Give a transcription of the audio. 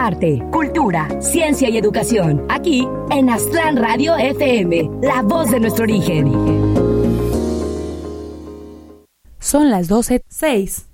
arte, cultura, ciencia y educación. Aquí en Aztlán Radio FM, la voz de nuestro origen. Son las 12:06.